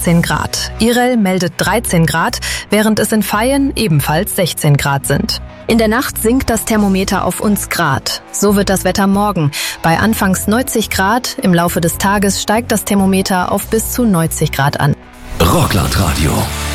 18 Grad. Irel meldet 13 Grad, während es in Vaihën ebenfalls 16 Grad sind. In der Nacht sinkt das Thermometer auf uns Grad. So wird das Wetter morgen. Bei anfangs 90 Grad, im Laufe des Tages steigt das Thermometer auf bis zu 90 Grad an. Rockland Radio.